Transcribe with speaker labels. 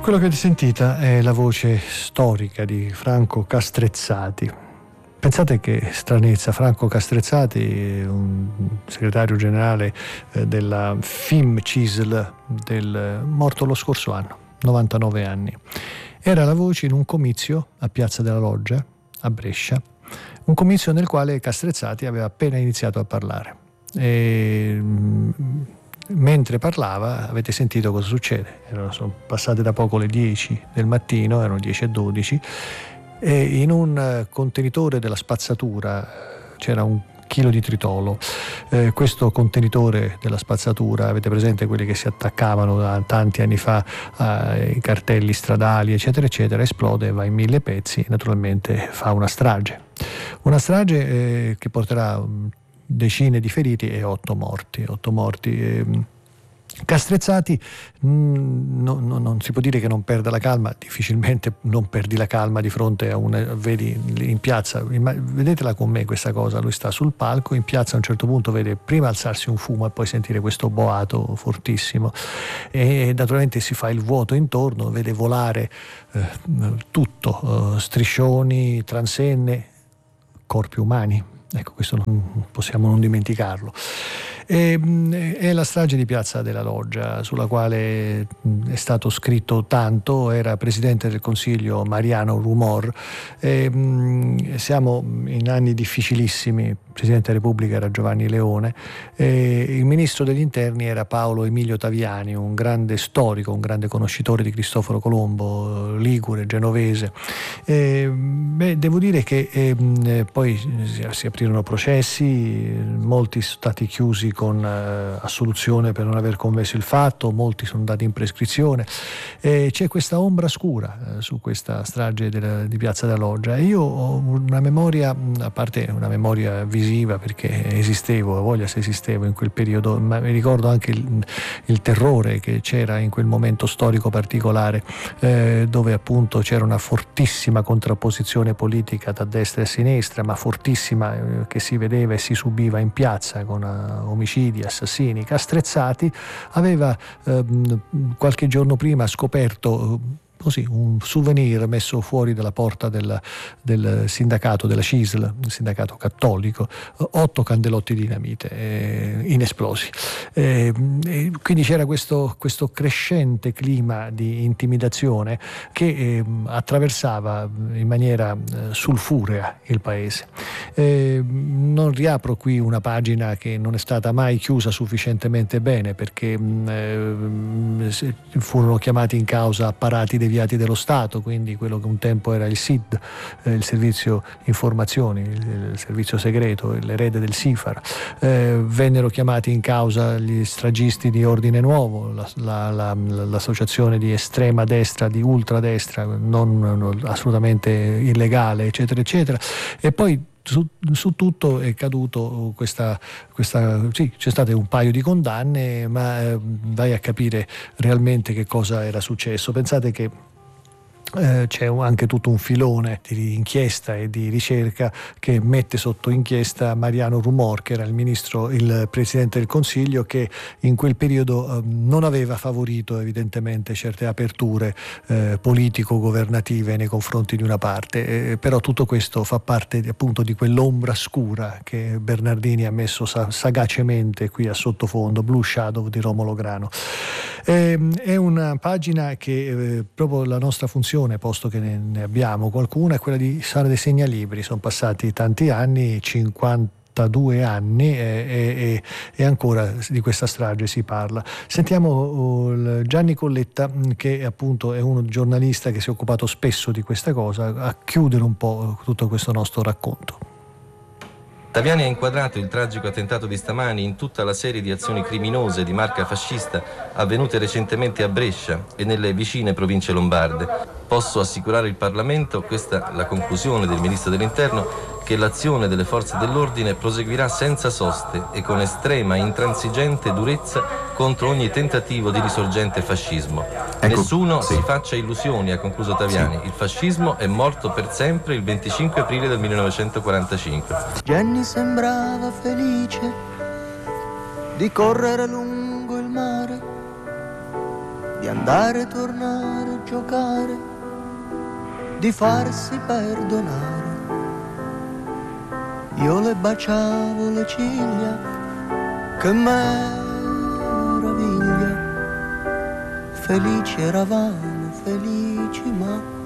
Speaker 1: Quello che avete sentita è la voce storica di Franco Castrezzati. Pensate che stranezza, Franco Castrezzati, un segretario generale della FIM-CISL, morto lo scorso anno, 99 anni. Era la voce in un comizio a Piazza della Loggia, a Brescia, un comizio nel quale Castrezzati aveva appena iniziato a parlare. Mentre parlava avete sentito cosa succede. Sono passate da poco le 10 del mattino, erano 10:12, e in un contenitore della spazzatura c'era 1 chilo di tritolo. Questo contenitore della spazzatura, avete presente quelli che si attaccavano tanti anni fa ai cartelli stradali eccetera eccetera, esplode, va in 1000 pezzi e naturalmente fa una strage che porterà decine di feriti e 8 morti. Castrezzati non si può dire che non perda la calma, difficilmente non perdi la calma di fronte a vedi in piazza, vedetela con me questa cosa, lui sta sul palco in piazza, a un certo punto vede prima alzarsi un fumo e poi sentire questo boato fortissimo e naturalmente si fa il vuoto intorno, vede volare tutto, striscioni, transenne, corpi umani. Ecco, questo non possiamo non dimenticarlo. È la strage di Piazza della Loggia, sulla quale è stato scritto tanto. Era presidente del Consiglio Mariano Rumor. Siamo in anni difficilissimi. Il Presidente della Repubblica era Giovanni Leone. Il Ministro degli Interni era Paolo Emilio Taviani, un grande storico, un grande conoscitore di Cristoforo Colombo, ligure, genovese. Devo dire che poi si aprirono processi, molti sono stati chiusi con assoluzione per non aver commesso il fatto, molti sono andati in prescrizione. C'è questa ombra scura su questa strage di Piazza della Loggia. Io ho una memoria, a parte una memoria visiva perché esistevo, a voglia se esistevo in quel periodo, ma mi ricordo anche il terrore che c'era in quel momento storico particolare, dove appunto c'era una fortissima contrapposizione politica da destra e a sinistra, ma fortissima, che si vedeva e si subiva in piazza con omicidi, assassini. Castrezzati aveva qualche giorno prima scoperto così un souvenir messo fuori dalla porta del sindacato della CISL, il sindacato cattolico, 8 candelotti di dinamite inesplosi. Quindi c'era questo crescente clima di intimidazione che attraversava in maniera sulfurea il paese. Non riapro qui una pagina che non è stata mai chiusa sufficientemente bene, perché furono chiamati in causa apparati deviati dello Stato, quindi quello che un tempo era il SID, il servizio informazioni, il servizio segreto, l'erede del SIFAR. Vennero chiamati in causa gli stragisti di Ordine Nuovo, l'associazione di estrema destra, di ultradestra, non assolutamente illegale, eccetera eccetera. E poi su tutto è caduto questa sì, c'è stato un paio di condanne, ma vai a capire realmente che cosa era successo. Pensate che c'è anche tutto un filone di inchiesta e di ricerca che mette sotto inchiesta Mariano Rumor, che era il Presidente del Consiglio, che in quel periodo non aveva favorito evidentemente certe aperture politico-governative nei confronti di una parte, però tutto questo fa parte appunto di quell'ombra scura che Bernardini ha messo sagacemente qui a sottofondo, Blue Shadow di Romolo Grano. È una pagina che proprio la nostra funzione, posto che ne abbiamo qualcuna, è quella di fare dei segnalibri. Sono passati tanti anni, 52 anni, e ancora di questa strage si parla. Sentiamo Gianni Colletta, che appunto è un giornalista che si è occupato spesso di questa cosa, a chiudere un po' tutto questo nostro racconto.
Speaker 2: Taviani ha inquadrato il tragico attentato di stamani in tutta la serie di azioni criminose di marca fascista avvenute recentemente a Brescia e nelle vicine province lombarde. Posso assicurare il Parlamento, questa è la conclusione del Ministro dell'Interno, che l'azione delle forze dell'ordine proseguirà senza soste e con estrema e intransigente durezza contro ogni tentativo di risorgente fascismo. Ecco, nessuno si faccia illusioni, ha concluso Taviani. Il fascismo è morto per sempre il 25 aprile del 1945.
Speaker 3: Jenny sembrava felice di correre lungo il mare, di di andare e tornare, giocare, di farsi perdonare. Io le baciavo le ciglia, che meraviglia, felici eravamo, felici ma